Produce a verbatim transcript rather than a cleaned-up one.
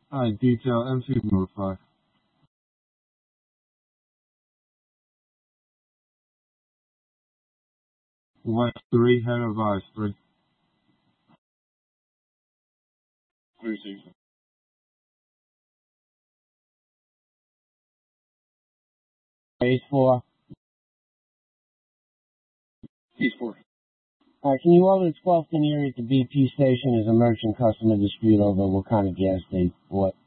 Hi, detail M C notify. West three, head of eyes three. Three six. Base four. East four. All right, can you order the twelfth in area at the B P station as a merchant customer dispute over what kind of gas they bought?